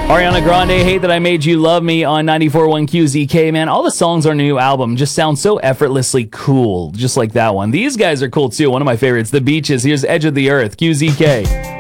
Ariana Grande, Hate That I Made You Love Me on 94.1 QZK, man. All the songs on her new album just sound so effortlessly cool, just like that one. These guys are cool too. One of my favorites, The Beaches. Here's Edge of the Earth, QZK.